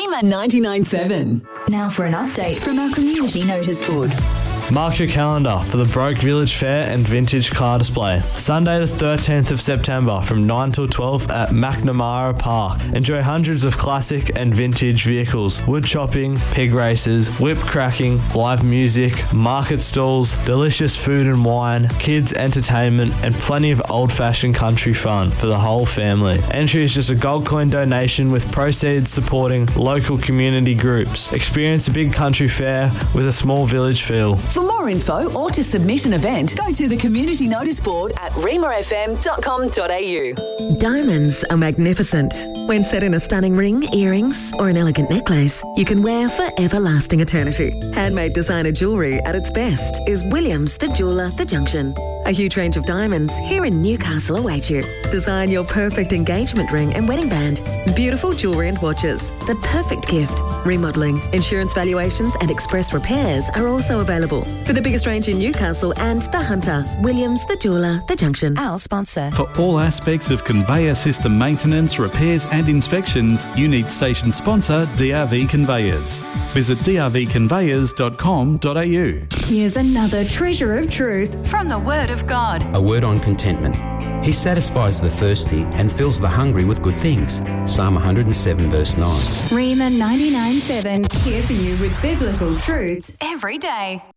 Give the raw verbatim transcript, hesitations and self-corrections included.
Rima ninety-nine point seven. Now for an update from our community notice board. Mark your calendar for the Broke Village Fair and Vintage Car Display. Sunday the thirteenth of September from nine till twelve at McNamara Park. Enjoy hundreds of classic and vintage vehicles, wood chopping, pig races, whip cracking, live music, market stalls, delicious food and wine, kids entertainment, and plenty of old-fashioned country fun for the whole family. Entry is just a gold coin donation with proceeds supporting local community groups. Experience a big country fair with a small village feel. For more info or to submit an event, go to the community notice board at rima f m dot com dot a u. Diamonds are magnificent. When set in a stunning ring, earrings, or an elegant necklace, you can wear for everlasting eternity. Handmade designer jewellery at its best is Williams the Jeweller, The Junction. A huge range of diamonds here in Newcastle await you. Design your perfect engagement ring and wedding band. Beautiful jewellery and watches. The perfect gift. Remodelling, insurance valuations and express repairs are also available. For the biggest range in Newcastle and The Hunter, Williams the Jeweller, The Junction. Our sponsor. For all aspects of conveyor system maintenance, repairs and inspections, you need station sponsor D R V Conveyors. Visit d r v conveyors dot com dot a u. Here's another treasure of truth from the Word of God. A word on contentment. He satisfies the thirsty and fills the hungry with good things. Psalm one hundred seven verse nine. Rima ninety-nine point seven, here for you with biblical truths every day.